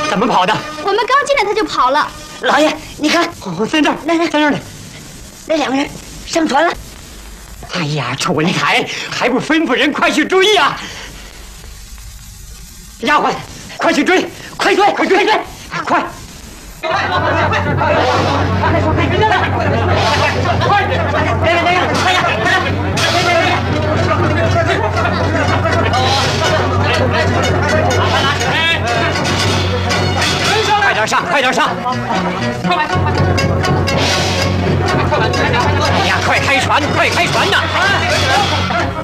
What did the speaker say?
怎么跑的？ 我们刚进来他就跑了。 老爷，你看， 在这儿， 来， 在这儿呢。 那两个人上船了。 哎呀，楚文凯，还不吩咐人快去追呀！丫鬟，快去追，快追，快追，快！快点上，快点上！哎呀，快开船，快开船呐！